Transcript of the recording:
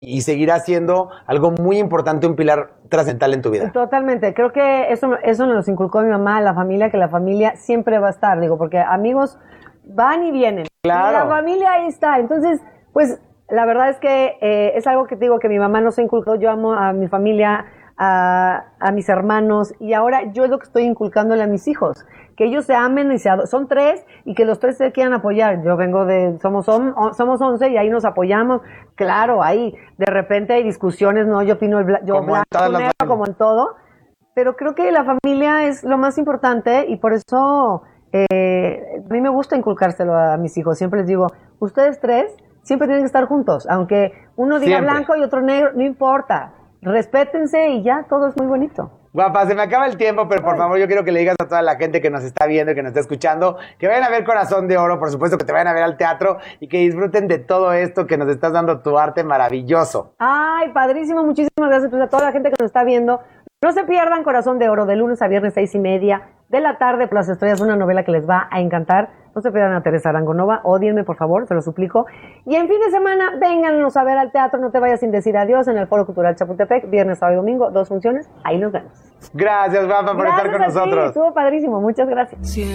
y seguirá siendo algo muy importante, un pilar trascendental en tu vida. Totalmente, creo que eso nos inculcó mi mamá, la familia, que la familia siempre va a estar, digo, porque amigos van y vienen. Claro. Y la familia ahí está, entonces, pues, la verdad es que es algo que te digo que mi mamá nos inculcó, yo amo a mi familia, a mis hermanos, y ahora yo es lo que estoy inculcándole a mis hijos, que ellos se amen y son 3 y que los 3 se quieran apoyar. Yo vengo somos 11 y ahí nos apoyamos. Claro, ahí de repente hay discusiones, no, yo opino yo blanco, negro, como en todo, pero creo que la familia es lo más importante y por eso a mí me gusta inculcárselo a mis hijos. Siempre les digo, ustedes 3 siempre tienen que estar juntos, aunque uno diga siempre blanco y otro negro, no importa. Respétense y ya, todo es muy bonito. Guapa, se me acaba el tiempo, pero por favor yo quiero que le digas a toda la gente que nos está viendo y que nos está escuchando que vayan a ver Corazón de Oro, por supuesto que te vayan a ver al teatro y que disfruten de todo esto que nos estás dando, tu arte maravilloso. Ay, padrísimo, muchísimas gracias pues, a toda la gente que nos está viendo. No se pierdan Corazón de Oro de lunes a viernes 6:30 de la tarde por Las Estrellas, una novela que les va a encantar. No se pierdan a Teresa Arangonova, ódienme por favor, se lo suplico. Y en fin de semana, vénganos a ver al teatro, no te vayas sin decir adiós en el Foro Cultural Chapultepec, viernes, sábado y domingo, 2 funciones, ahí nos vemos. Gracias, guapa, por estar con nosotros. Estuvo padrísimo, muchas gracias.